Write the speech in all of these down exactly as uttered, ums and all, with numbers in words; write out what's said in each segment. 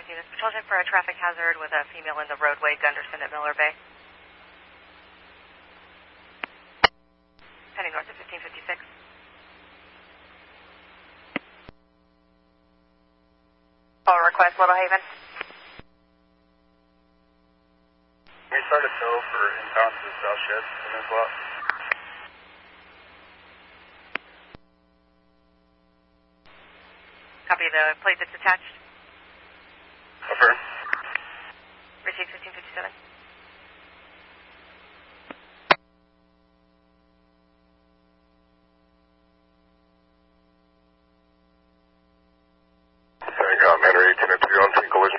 Advise units. Patrol check for a traffic hazard with a female in the roadway, Gunderson at Miller Bay. Heading north at fifteen fifty-six. Call request, Little Haven. We started tow for inbound to South Shed Peninsula. Copy the plate that's attached. Affirm. Receive fifteen fifty-seven. I got Manor eighteen and two on scene collision.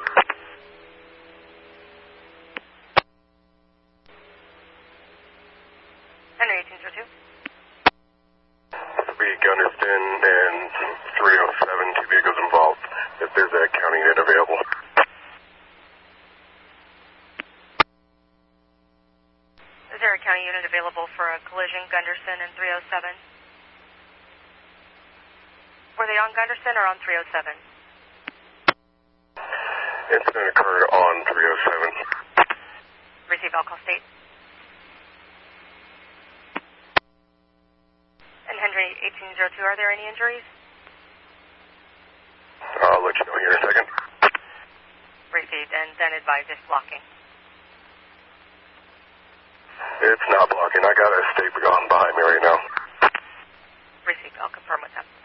Henry eighteen zero two. This will be Gunderston and three oh seven, two vehicles involved. If there's a county unit available. Is there a county unit available for a collision, Gunderson and three oh seven? Were they on Gunderson or on three oh seven? Incident occurred on three oh seven. Receive alcohol state. And Henry eighteen zero two, are there any injuries? I'll let you know here in a second. Received, and then advise if blocking. It's not blocking. I got a state gone by me right now. Received, I'll confirm with them.